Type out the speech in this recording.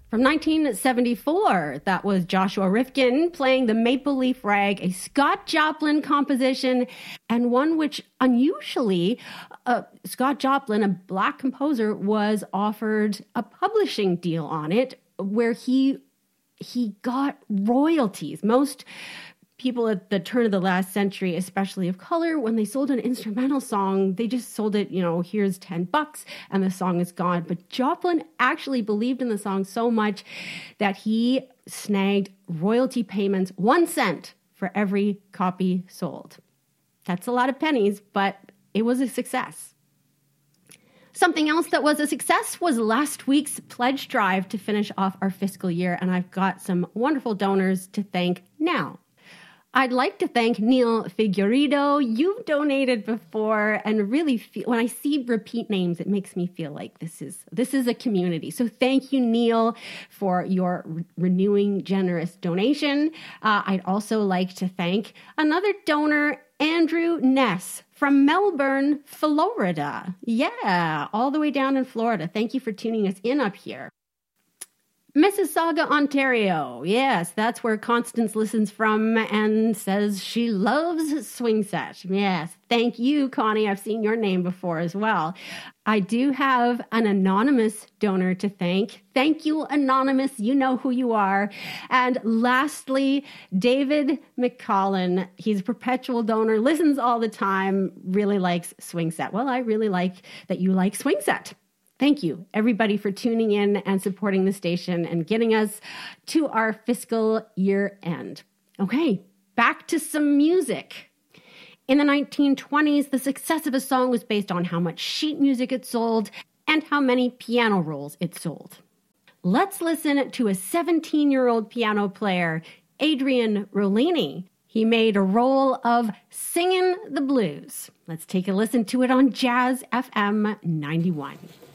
From 1974, that was Joshua Rifkin playing the Maple Leaf Rag, a Scott Joplin composition, and one which unusually, Scott Joplin, a Black composer, was offered a publishing deal on it where he got royalties. Most people at the turn of the last century, especially of color, when they sold an instrumental song, they just sold it, here's $10 and the song is gone. But Joplin actually believed in the song so much that he snagged royalty payments, 1 cent for every copy sold. That's a lot of pennies, but it was a success. Something else that was a success was last week's pledge drive to finish off our fiscal year, and I've got some wonderful donors to thank now. I'd like to thank Neil Figueredo. You've donated before, and really, when I see repeat names, it makes me feel like this is a community. So thank you, Neil, for your renewing, generous donation. I'd also like to thank another donor, Andrew Ness from Melbourne, Florida. Yeah, all the way down in Florida. Thank you for tuning us in up here. Mississauga, Ontario. Yes, that's where Constance listens from and says she loves Swing Set. Yes, thank you, Connie. I've seen your name before as well. I do have an anonymous donor to thank. Thank you, Anonymous. You know who you are. And lastly, David McCollin. He's a perpetual donor, listens all the time, really likes Swing Set. Well, I really like that you like Swing Set. Thank you, everybody, for tuning in and supporting the station and getting us to our fiscal year end. Okay, back to some music. In the 1920s, the success of a song was based on how much sheet music it sold and how many piano rolls it sold. Let's listen to a 17-year-old piano player, Adrian Rollini. He made a roll of Singin' the Blues. Let's take a listen to it on Jazz FM 91.